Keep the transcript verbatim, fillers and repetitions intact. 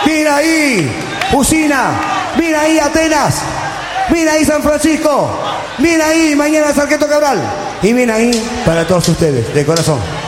Mira ahí, Usina. Mira ahí, Atenas. Mira ahí, San Francisco. Mira ahí, mañana Sarqueto Cabral. Y mira ahí, para todos ustedes, de corazón.